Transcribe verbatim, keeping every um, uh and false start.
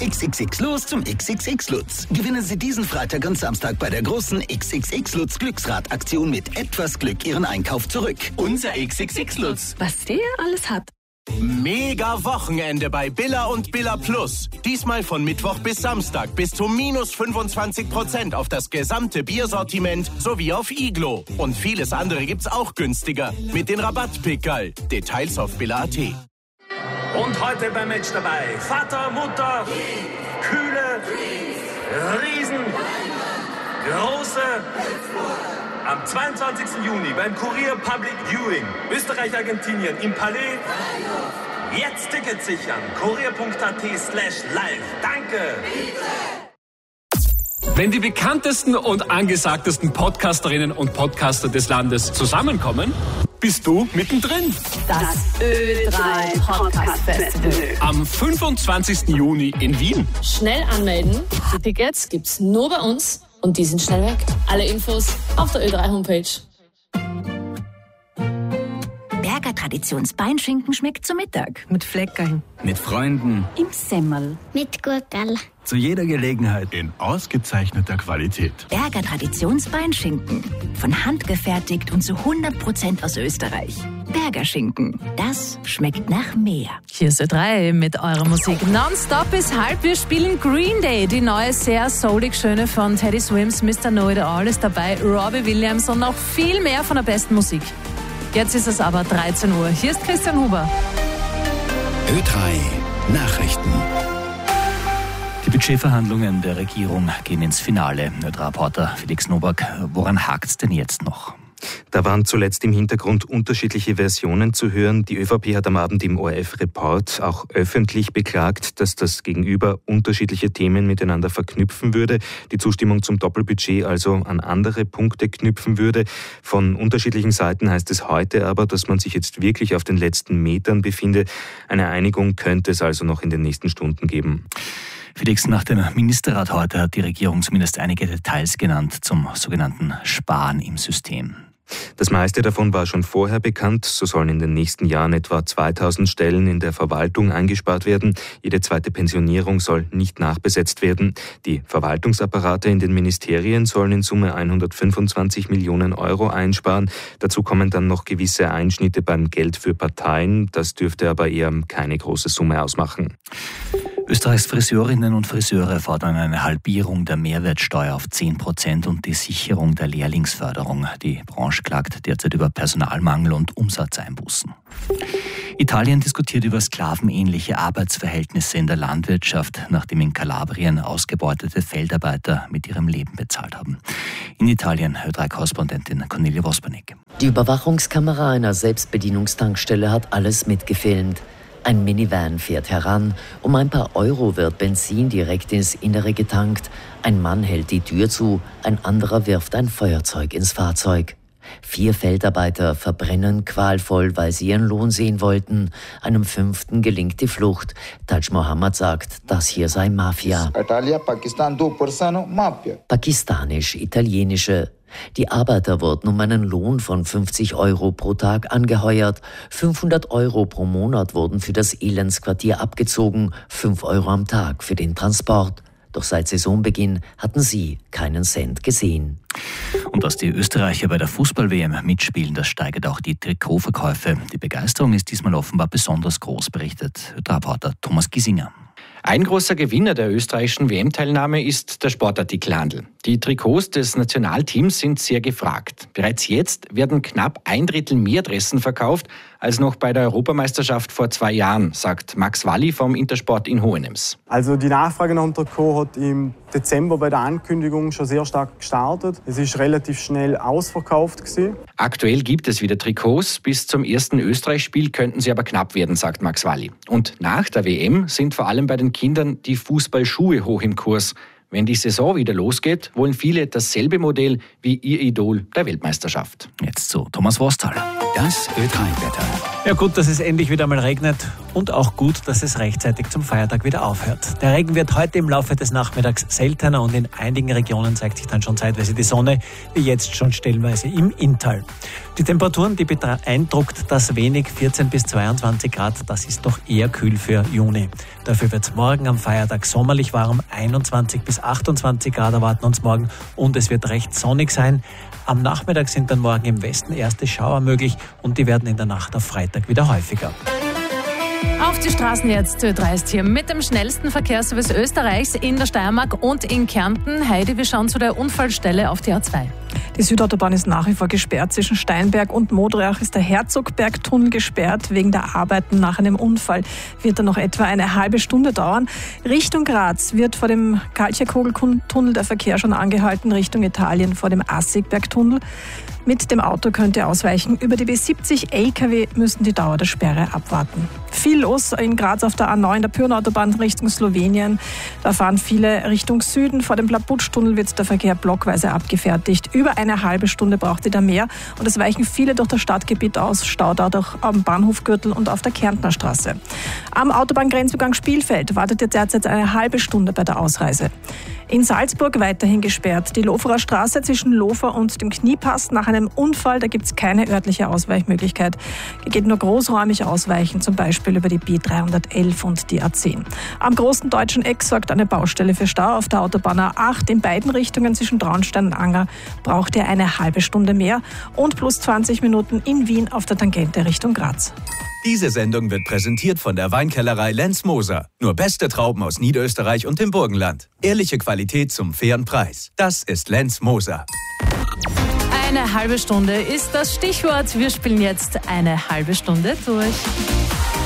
X X X los zum X X X Lutz. Gewinnen Sie diesen Freitag und Samstag bei der großen X X X Lutz Glücksrad-Aktion mit etwas Glück Ihren Einkauf zurück. Unser X X X Lutz. Was der alles hat. Mega Wochenende bei Billa und Billa Plus. Diesmal von Mittwoch bis Samstag bis zu minus fünfundzwanzig Prozent auf das gesamte Biersortiment sowie auf Iglo. Und vieles andere gibt's auch günstiger mit den Rabattpickerl. Details auf billa punkt a t. Und heute beim Match dabei Vater, Mutter, Kühle, Riesen, Große. Am zweiundzwanzigsten Juni beim Kurier Public Viewing Österreich-Argentinien im Palais. Jetzt Tickets sichern. kurier punkt a t slash live. Danke. Wenn die bekanntesten und angesagtesten Podcasterinnen und Podcaster des Landes zusammenkommen, bist du mittendrin. Das Ö drei Podcast Festival. Am fünfundzwanzigsten Juni in Wien. Schnell anmelden. Die Tickets gibt's nur bei uns und die sind schnell weg. Alle Infos auf der Ö drei Homepage. Berger Traditionsbeinschinken schmeckt zu Mittag. Mit Fleckerl. Mit Freunden. Im Semmel. Mit Gurkel. Zu jeder Gelegenheit. In ausgezeichneter Qualität. Berger Traditionsbeinschinken. Von Hand gefertigt und zu hundert Prozent aus Österreich. Berger Schinken. Das schmeckt nach mehr. Hier ist Ö drei mit eurer Musik. Nonstop bis halb. Wir spielen Green Day. Die neue, sehr soulig schöne von Teddy Swims. Mister Know-It-All ist dabei. Robbie Williams und noch viel mehr von der besten Musik. Jetzt ist es aber dreizehn Uhr. Hier ist Christian Huber. Ö drei Nachrichten. Die Budgetverhandlungen der Regierung gehen ins Finale. Ö drei-Reporter Felix Nowak, woran hakt's denn jetzt noch? Da waren zuletzt im Hintergrund unterschiedliche Versionen zu hören. Die ÖVP hat am Abend im O R F-Report auch öffentlich beklagt, dass das Gegenüber unterschiedliche Themen miteinander verknüpfen würde, die Zustimmung zum Doppelbudget also an andere Punkte knüpfen würde. Von unterschiedlichen Seiten heißt es heute aber, dass man sich jetzt wirklich auf den letzten Metern befinde. Eine Einigung könnte es also noch in den nächsten Stunden geben. Felix, nach dem Ministerrat heute hat die Regierung zumindest einige Details genannt zum sogenannten Sparen im System. Das meiste davon war schon vorher bekannt. So sollen in den nächsten Jahren etwa zweitausend Stellen in der Verwaltung eingespart werden. Jede zweite Pensionierung soll nicht nachbesetzt werden. Die Verwaltungsapparate in den Ministerien sollen in Summe hundertfünfundzwanzig Millionen Euro einsparen. Dazu kommen dann noch gewisse Einschnitte beim Geld für Parteien. Das dürfte aber eher keine große Summe ausmachen. Österreichs Friseurinnen und Friseure fordern eine Halbierung der Mehrwertsteuer auf zehn Prozent und die Sicherung der Lehrlingsförderung. Die Branche klagt derzeit über Personalmangel und Umsatzeinbußen. Italien diskutiert über sklavenähnliche Arbeitsverhältnisse in der Landwirtschaft, nachdem in Kalabrien ausgebeutete Feldarbeiter mit ihrem Leben bezahlt haben. In Italien Ö drei-Korrespondentin Cornelia Vospernik. Die Überwachungskamera einer Selbstbedienungstankstelle hat alles mitgefilmt. Ein Minivan fährt heran. Um ein paar Euro wird Benzin direkt ins Innere getankt. Ein Mann hält die Tür zu, ein anderer wirft ein Feuerzeug ins Fahrzeug. Vier Feldarbeiter verbrennen qualvoll, weil sie ihren Lohn sehen wollten. Einem fünften gelingt die Flucht. Taj Mohammed sagt, das hier sei Mafia. Pakistanisch-italienische. Die Arbeiter wurden um einen Lohn von fünfzig Euro pro Tag angeheuert. fünfhundert Euro pro Monat wurden für das Elendsquartier abgezogen, fünf Euro am Tag für den Transport. Doch seit Saisonbeginn hatten sie keinen Cent gesehen. Und dass die Österreicher bei der Fußball-W M mitspielen, das steigert auch die Trikotverkäufe. Die Begeisterung ist diesmal offenbar besonders groß, berichtet Ö drei-Reporter Thomas Giesinger. Ein großer Gewinner der österreichischen W M-Teilnahme ist der Sportartikelhandel. Die Trikots des Nationalteams sind sehr gefragt. Bereits jetzt werden knapp ein Drittel mehr Dressen verkauft als noch bei der Europameisterschaft vor zwei Jahren, sagt Max Walli vom Intersport in Hohenems. Also die Nachfrage nach dem Trikot hat im Dezember bei der Ankündigung schon sehr stark gestartet. Es ist relativ schnell ausverkauft gewesen. Aktuell gibt es wieder Trikots. Bis zum ersten Österreich-Spiel könnten sie aber knapp werden, sagt Max Walli. Und nach der W M sind vor allem bei den Kindern die Fußballschuhe hoch im Kurs. Wenn die Saison wieder losgeht, wollen viele dasselbe Modell wie ihr Idol der Weltmeisterschaft. Jetzt zu Thomas Wostal. Das Ö drei-Wetter. Ja, gut, dass es endlich wieder mal regnet und auch gut, dass es rechtzeitig zum Feiertag wieder aufhört. Der Regen wird heute im Laufe des Nachmittags seltener und in einigen Regionen zeigt sich dann schon zeitweise die Sonne, wie jetzt schon stellenweise im Inntal. Die Temperaturen, die beeindruckt das wenig, vierzehn bis zweiundzwanzig Grad, das ist doch eher kühl für Juni. Dafür wird es morgen am Feiertag sommerlich warm, einundzwanzig bis achtundzwanzig Grad erwarten uns morgen und es wird recht sonnig sein. Am Nachmittag sind dann morgen im Westen erste Schauer möglich und die werden in der Nacht auf Freitag wieder häufiger. Auf die Straßen jetzt. Ö drei ist hier mit dem schnellsten Verkehrsservice Österreichs in der Steiermark und in Kärnten. Heidi, wir schauen zu der Unfallstelle auf die A zwei. Die Südautobahn ist nach wie vor gesperrt. Zwischen Steinberg und Modriach ist der Herzogbergtunnel gesperrt. Wegen der Arbeiten nach einem Unfall wird er noch etwa eine halbe Stunde dauern. Richtung Graz wird vor dem Kaltschirkogel-Tunnel der Verkehr schon angehalten, Richtung Italien vor dem Assigbergtunnel. Mit dem Auto könnt ihr ausweichen. Über die B siebzig L K W müssen die Dauer der Sperre abwarten. Viel los in Graz auf der A neun, der Pyrnautobahn Richtung Slowenien. Da fahren viele Richtung Süden. Vor dem Plaputsch-Tunnel wird der Verkehr blockweise abgefertigt. Über eine halbe Stunde braucht ihr da mehr. Und es weichen viele durch das Stadtgebiet aus. Stau dort auch am Bahnhofgürtel und auf der Kärntner Straße. Am Autobahngrenzübergang Spielfeld wartet ihr derzeit eine halbe Stunde bei der Ausreise. In Salzburg weiterhin gesperrt. Die Loferer Straße zwischen Lofer und dem Kniepass nach einem Unfall. Da gibt es keine örtliche Ausweichmöglichkeit. Hier geht nur großräumig ausweichen, zum Beispiel über die B dreihundertelf und die A zehn. Am großen deutschen Eck sorgt eine Baustelle für Stau auf der Autobahn A acht. In beiden Richtungen zwischen Traunstein und Anger braucht ihr eine halbe Stunde mehr und plus zwanzig Minuten in Wien auf der Tangente Richtung Graz. Diese Sendung wird präsentiert von der Weinkellerei Lenz Moser. Nur beste Trauben aus Niederösterreich und dem Burgenland. Ehrliche Qualität zum fairen Preis. Das ist Lenz Moser. Eine halbe Stunde ist das Stichwort. Wir spielen jetzt eine halbe Stunde durch.